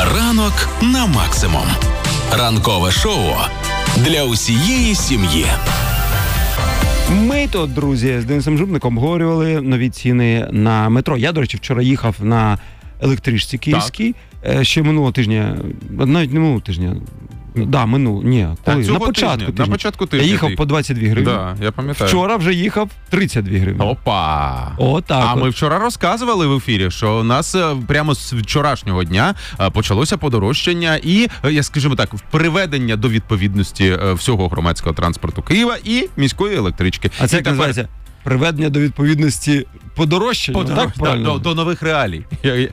Ранок на максимум. Ранкове шоу для усієї сім'ї. Ми тут, друзі, з Денисом Жубником обговорювали нові ціни на метро. Я, до речі, вчора їхав на електричці київській. Ще минулого тижня, навіть не минулого тижня. Коли? На початку тижня. Я їхав по 22 гривні. Да, я пам'ятаю. Вчора вже їхав 32 гривні. Опа! Отак. Ми вчора розказували в ефірі, що у нас прямо з вчорашнього дня почалося подорожчання і, скажімо так, приведення до відповідності всього громадського транспорту Києва і міської електрички. А це як називається? Приведення до відповідності подорожчання, так правильно? До нових реалій.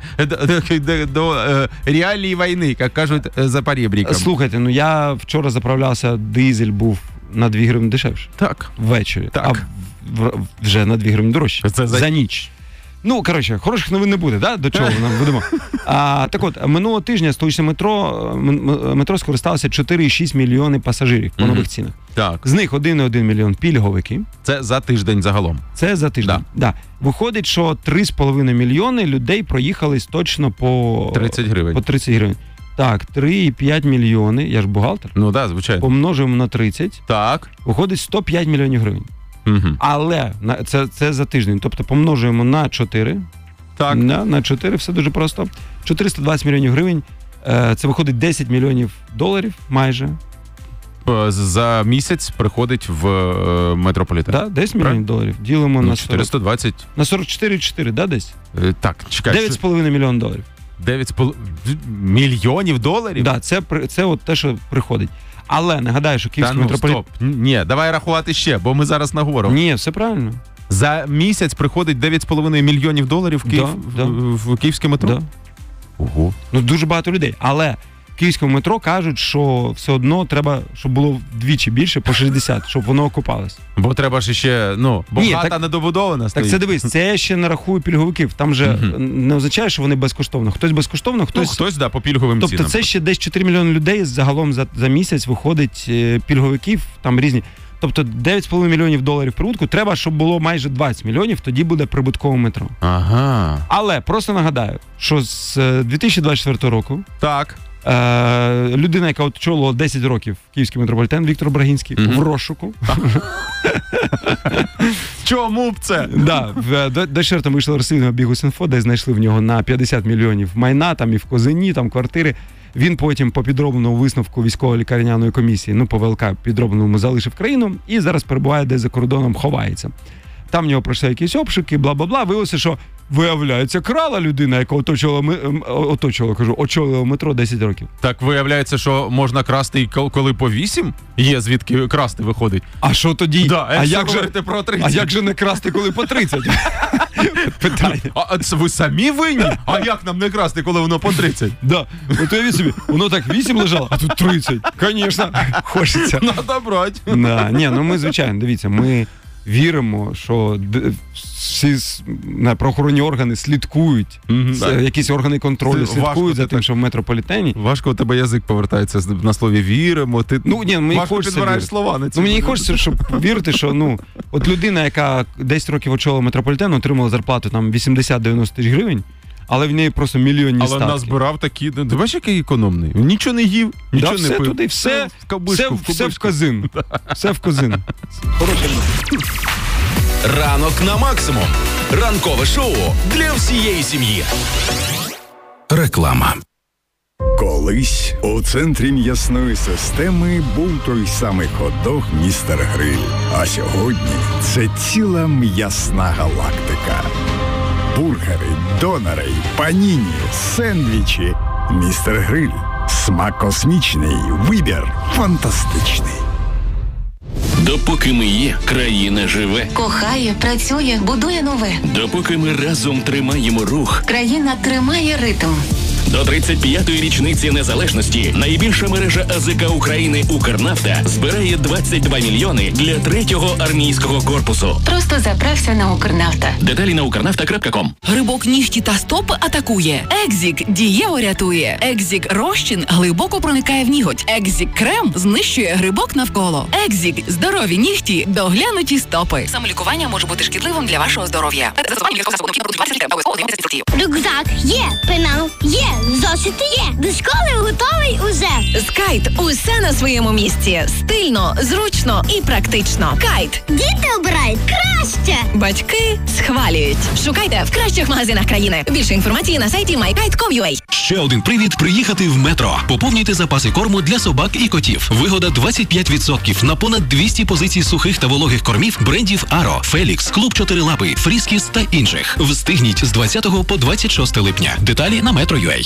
До реалій війни, як кажуть за поребриком. Слухайте, я вчора заправлявся, дизель був на 2 гривні дешевше. Так. Ввечері. Так. А вже на 2 гривні дорожче. Це за ніч. Хороших новин не буде, да? До чого нам будемо? Так от, минулого тижня столичне метро скористалося 4,6 мільйони пасажирів по нових цінах. Так. З них 1,1 мільйон пільговики. Це за тиждень загалом? Це за тиждень, да. Виходить, що 3,5 мільйони людей проїхались точно по 30 гривень. По 30 гривень. Так, 3,5 мільйони, я ж бухгалтер. Ну так, звичайно. Помножуємо на 30. Так. Виходить 105 мільйонів гривень. Угу. Але це за тиждень. Тобто помножуємо на 4. Так. На 4, все дуже просто. 420 мільйонів гривень. Це виходить 10 мільйонів доларів майже. За місяць приходить в метрополітен. Так, 10 мільйонів доларів. Ділимо на 420. На 44,4, да, десь? Так, чекай. 9,5 мільйонів доларів. 9,5 мільйонів доларів? Так, це от те, що приходить. Але нагадаю, що київський метрополітен... Стоп. Ні, давай рахувати ще, бо ми зараз наговоримо. Ні, все правильно. За місяць приходить 9,5 мільйонів доларів в київське метро? Да. Ого. Дуже багато людей. Але в київському метро кажуть, що все одно треба, щоб було вдвічі більше, по 60, щоб воно окупалось. Бо треба ж ще, бо хата недобудована стоїть. Так це дивись, це я ще не рахую пільговиків. Там же не означає, що вони безкоштовно. Хтось безкоштовно, хтось по пільговим цінам. Тобто це ще десь 4 мільйони людей загалом за місяць виходить пільговиків, там різні. Тобто 9,5 мільйонів доларів прибутку, треба, щоб було майже 20 мільйонів, тоді буде прибуткове метро. Ага. Але просто нагадаю, що з 2024 року так. Людина, яка очолила 10 років київський метрополітен, Віктор Брагінський, в розшуку. Чому б це? До черта вийшло розслідування Бігус.Інфо, де знайшли в нього на 50 мільйонів майна, там і в Козині, там квартири. Він потім по підробленому висновку військово-лікарняної комісії, по ВЛК підробленому залишив країну і зараз перебуває десь за кордоном, ховається. Там в нього пройшли якісь обшуки, бла-бла-бла. Виявилося, що, виявляється, крала людина, яка очолила метро 10 років. Так, виявляється, що можна красти, коли по 8? Є звідки красти виходить. А що тоді? А як же не красти, коли по 30? Питання. А це ви самі винні? А як нам не красти, коли воно по 30? Да. От уявіть собі, воно так 8 лежало, а тут 30. Звісно, хочеться. Надо брати. Ми, звичайно, дивіться, ми віримо, що всі правоохоронні органи слідкують, якісь органи контролю слідкують за тим, що в метрополітені. Важко у тебе язик повертається на слові «віримо». Ти важко підбираєш слова на ці. Мені хочеться, щоб вірити, що от людина, яка 10 років очолила метрополітен, отримала зарплату там 80-90 тисяч гривень, але в неї просто мільйонні статки. Але назбирав такі... Ти бачиш, який економний? Нічого не їв, нічого не пив. Туди, все в казин. Все в казин. Ранок на максимум. Ранкове шоу для всієї сім'ї. Реклама. Колись у центрі м'ясної системи був той самий хот-дог «Містер Гриль». А сьогодні це ціла м'ясна галактика. Бургери, донори, паніні, сендвічі. «Містер Гриль». Смак космічний, вибір фантастичний. Допоки ми є, країна живе. Кохає, працює, будує нове. Допоки ми разом тримаємо рух, країна тримає ритм. До 35-ї річниці незалежності найбільша мережа АЗК України «Укрнафта» збирає 22 мільйони для 3-го армійського корпусу. Просто заправся на «Укрнафта». Деталі на ukernafta.com. Грибок нігті та стопи атакує. Екзік дієво рятує. Екзік розчин глибоко проникає в ніготь. Екзік крем знищує грибок навколо. Екзік здорові нігті, доглянуті стопи. Самолікування може бути шкідливим для вашого здоров'я. Рюкзак є, пенал є, зошити є. До школи готовий уже. Скайт – усе на своєму місці. Стильно, зручно і практично. Кайт. Діти обирають краще. Батьки схвалюють. Шукайте в кращих магазинах країни. Більше інформації на сайті mykite.com.ua. Ще один привід приїхати в Метро. Поповнюйте запаси корму для собак і котів. Вигода 25% на понад 200 позицій сухих та вологих кормів брендів Аро, Фелікс, Клуб Чотирилапий, Фріскіс та інших. Встигніть з 20 по 26 липня. Деталі на Metro.ua.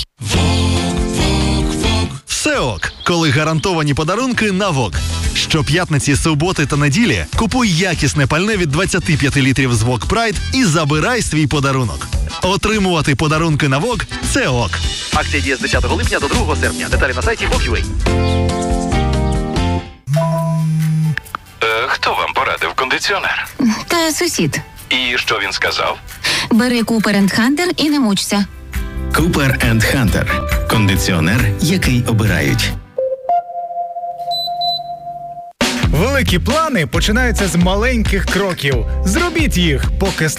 Все ок, коли гарантовані подарунки на ВОК. Щоп'ятниці, суботи та неділі купуй якісне пальне від 25 літрів з ВОК Прайд і забирай свій подарунок. Отримувати подарунки на ВОК – це ок. Акція діє з 10 липня до 2 серпня. Деталі на сайті VOK.ua. Хто вам порадив кондиціонер? Та сусід. І що він сказав? Бери Cooper & Hunter і не мучся. Cooper & Hunter. Кондиціонер, який обирають. Великі плани починаються з маленьких кроків. Зробіть їх, поки